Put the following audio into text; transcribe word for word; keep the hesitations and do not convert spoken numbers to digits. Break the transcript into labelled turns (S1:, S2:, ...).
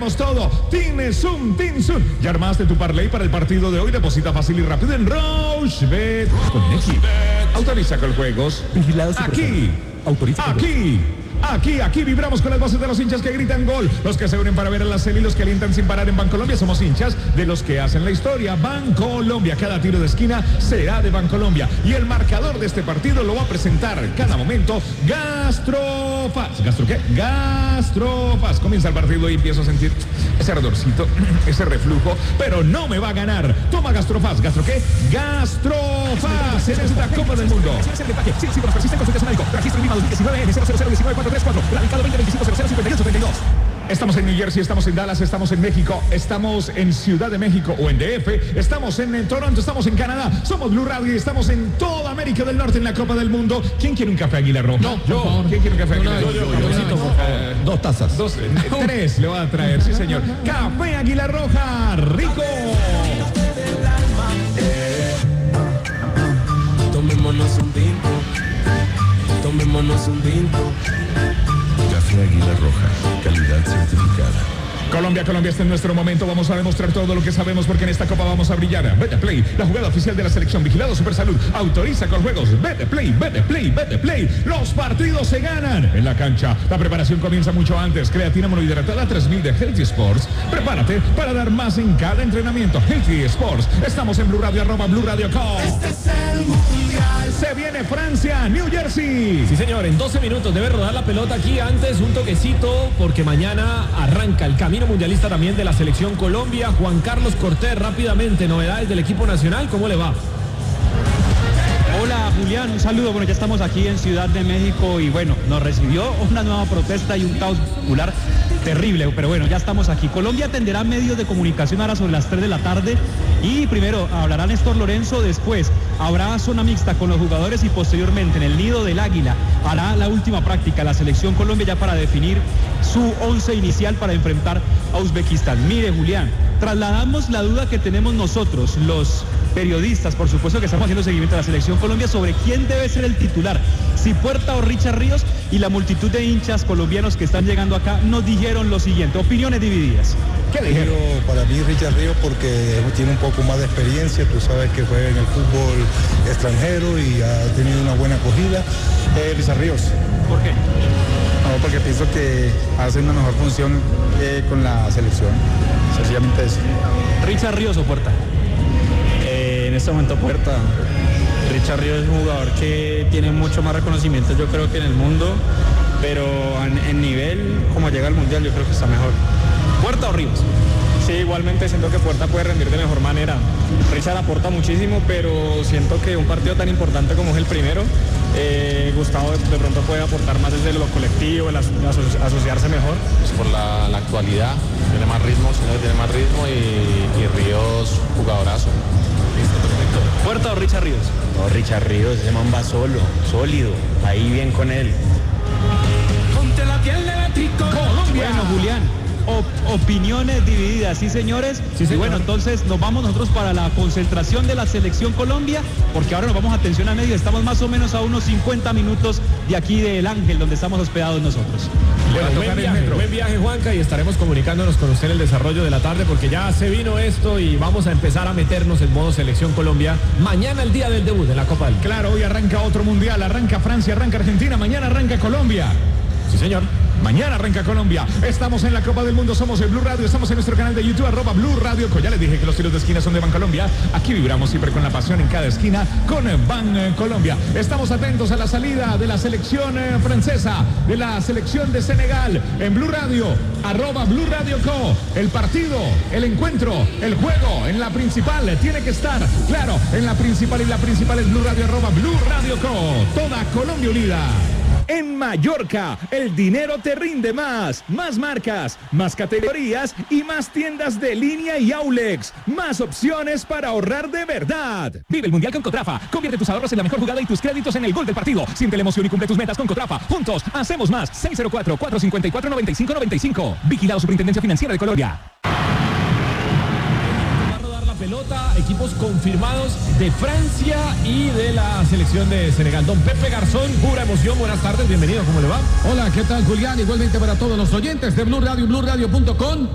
S1: tenemos todo. Tienes Zoom, Team Zoom. ¿Ya armaste tu parlay para el partido de hoy? Deposita fácil y rápido en Rochebet con X. Autoriza con juegos.
S2: Vigilados.
S1: Aquí.
S2: Autoriza.
S1: Aquí. Aquí, aquí vibramos con las voces de los hinchas que gritan gol, los que se unen para ver a la Cel y los que alientan sin parar en Bancolombia. Somos hinchas de los que hacen la historia. Bancolombia, cada tiro de esquina será de Bancolombia. Y el marcador de este partido lo va a presentar cada momento Gastrofaz. ¿Gastro qué? Gastrofaz. Comienza el partido y empiezo a sentir ese ardorcito, ese reflujo, pero no me va a ganar. Toma Gastrofaz. ¿Gastro qué? Gastrofaz en esta Copa del Mundo.
S2: Sí, sí, persisten, consulta médico. Registro Lima dos mil diecinueve N cero cero cero uno nueve cuatro tres cuatro. Radicado veinte veinticinco cero cero cincuenta y ocho treinta y dos.
S1: Estamos en New Jersey, estamos en Dallas, estamos en México, estamos en Ciudad de México o en D F, estamos en, en Toronto, estamos en Canadá, somos Blue Radio y estamos en toda América del Norte en la Copa del Mundo. ¿Quién quiere un café Águila Roja?
S2: No, yo.
S1: ¿Quién quiere un café Águila
S2: Roja?
S1: Roja?
S2: Yo, yo, yo, yo,
S1: Eh,
S2: Dos tazas.
S1: Dos, eh, tres le voy a traer, sí señor. Café Águila Roja, rico.
S3: Tomémonos un tinto, tomémonos un tinto.
S4: Café Águila Roja, calidad certificada.
S1: Colombia, Colombia está en nuestro momento. Vamos a demostrar todo lo que sabemos porque en esta Copa vamos a brillar. Betplay, la jugada oficial de la selección. Vigilado Supersalud. Autoriza con juegos. Betplay, Betplay, Betplay. Los partidos se ganan en la cancha. La preparación comienza mucho antes. Creatina monohidratada tres mil de Healthy Sports. Prepárate para dar más en cada entrenamiento. Healthy Sports. Estamos en Blue Radio, arroba Blue Radio Com.
S3: Este es el mundial.
S1: Se viene Francia, New Jersey.
S2: Sí, señor, en doce minutos debe rodar la pelota aquí. Antes un toquecito porque mañana arranca el camino mundialista también de la selección Colombia. Juan Carlos Cortés, rápidamente, novedades del equipo nacional, ¿cómo le va?
S5: Hola Julián, un saludo. Bueno, ya estamos aquí en Ciudad de México y bueno, nos recibió una nueva protesta y un caos popular terrible, pero bueno, ya estamos aquí. Colombia atenderá medios de comunicación ahora sobre las tres de la tarde y primero hablará Néstor Lorenzo, después habrá zona mixta con los jugadores y posteriormente en el Nido del Águila hará la última práctica la selección Colombia ya para definir su once inicial para enfrentar a Uzbekistán. Mire Julián, trasladamos la duda que tenemos nosotros, los periodistas, por supuesto que estamos haciendo seguimiento a la selección Colombia sobre quién debe ser el titular, si Puerta o Richard Ríos, y la multitud de hinchas colombianos que están llegando acá nos dijeron lo siguiente, opiniones divididas.
S1: ¿Qué dijeron?
S6: Para mí Richard Ríos porque tiene un poco más de experiencia, tú sabes que juega en el fútbol extranjero y ha tenido una buena acogida.
S7: Eh, Richard Ríos.
S5: ¿Por qué?
S7: No, porque pienso que hace una mejor función eh, con la selección, sencillamente eso.
S5: Richard Ríos o Puerta.
S8: Eh, en este momento Puerta. Richard Ríos es un jugador que tiene mucho más reconocimiento yo creo que en el mundo, pero en, en nivel, como llega al Mundial, yo creo que está mejor.
S5: ¿Puerta o Ríos?
S8: Sí, igualmente siento que Puerta puede rendir de mejor manera. Richard aporta muchísimo, pero siento que un partido tan importante como es el primero, eh, Gustavo de, de pronto puede aportar más desde lo colectivo, el aso asociarse mejor.
S9: Pues por la, la actualidad, tiene más ritmo, siento que tiene más ritmo y, y Ríos, jugadorazo.
S5: ¿Puerta o Richard Ríos?
S10: No, Richard Ríos, ese man va solo, sólido, ahí bien con él.
S3: Ponte la piel de tricolor.
S1: Colombia.
S5: Bueno, Julián, op opiniones divididas, ¿sí señores?
S2: Sí, señor.
S5: Y bueno, entonces nos vamos nosotros para la concentración de la selección Colombia, porque ahora nos vamos a atención a medio, estamos más o menos a unos cincuenta minutos de aquí del Ángel, donde estamos hospedados nosotros.
S2: Bueno, buen viaje, buen viaje Juanca, y estaremos comunicándonos con usted en el desarrollo de la tarde porque ya se vino esto y vamos a empezar a meternos en modo selección Colombia. Mañana el día del debut de la Copa del Mundo.
S1: Claro, hoy arranca otro mundial, arranca Francia, arranca Argentina, mañana arranca Colombia.
S2: Sí, señor.
S1: Mañana arranca Colombia. Estamos en la Copa del Mundo, somos el Blue Radio, estamos en nuestro canal de YouTube, arroba Blue Radio. Ya les dije que los tiros de esquina son de Bancolombia. Aquí vibramos siempre con la pasión en cada esquina con Bancolombia. Estamos atentos a la salida de la selección francesa, de la selección de Senegal. En Blue Radio, arroba Blue Radio Co. El partido, el encuentro, el juego en la principal tiene que estar, claro, en la principal y la principal es Blue Radio, arroba Blue Radio Co. Toda Colombia unida. En Mallorca, el dinero te rinde más. Más marcas, más categorías y más tiendas de línea y Aulex. Más opciones para ahorrar de verdad. Vive el Mundial con Cotrafa. Convierte tus ahorros en la mejor jugada y tus créditos en el gol del partido. Siente la emoción y cumple tus metas con Cotrafa. Juntos, hacemos más. seis cero cuatro, cuatro cinco cuatro, nueve cinco nueve cinco. Vigilado Superintendencia Financiera de Colombia.
S2: Pelota, equipos confirmados de Francia y de la selección de Senegal. Don Pepe Garzón, pura emoción, buenas tardes, bienvenido, ¿cómo le va?
S11: Hola, ¿qué tal Julián? Igualmente para todos los oyentes de Blue Radio y Blue Radio punto com.